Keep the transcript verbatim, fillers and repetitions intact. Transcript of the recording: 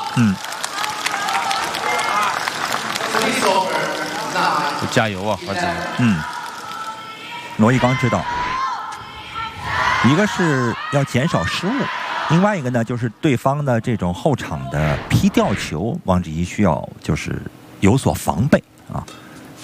嗯， 加油啊，华子！ 嗯，罗一刚知道，一个是要减少失误，另外一个呢就是对方的这种后场的劈吊球，王子怡需要就是有所防备啊。